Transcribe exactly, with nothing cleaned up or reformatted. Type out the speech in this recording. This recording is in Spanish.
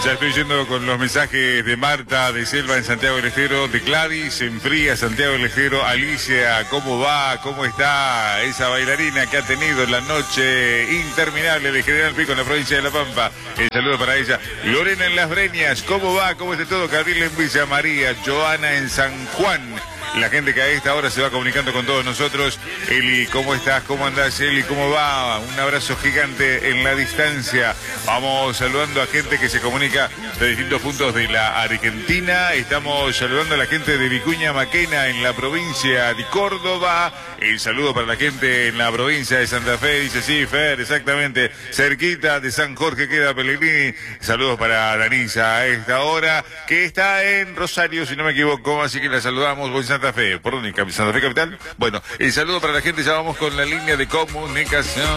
Ya estoy yendo con los mensajes de Marta de Selva en Santiago del Estero, de Gladys en Fría, Santiago del Estero. Alicia, ¿cómo va? ¿Cómo está esa bailarina que ha tenido la noche interminable de General Pico en la provincia de La Pampa? El saludo para ella. Lorena en Las Breñas, ¿cómo va? ¿Cómo está todo? Gabriela en Villa María, Joana en San Juan. La gente que a esta hora se va comunicando con todos nosotros. Eli, ¿cómo estás? ¿Cómo andás, Eli? ¿Cómo va? Un abrazo gigante en la distancia. Vamos saludando a gente que se comunica de distintos puntos de la Argentina. Estamos saludando a la gente de Vicuña Maquena en la provincia de Córdoba. El saludo para la gente en la provincia de Santa Fe. Dice, sí, Fer, exactamente. Cerquita de San Jorge queda Pellegrini. Saludos para Danisa a esta hora, que está en Rosario, si no me equivoco. Así que la saludamos. Voy Santa Fe, ¿por dónde? ¿Santa Fe Capital? Bueno, el saludo para la gente, ya vamos con la línea de comunicación.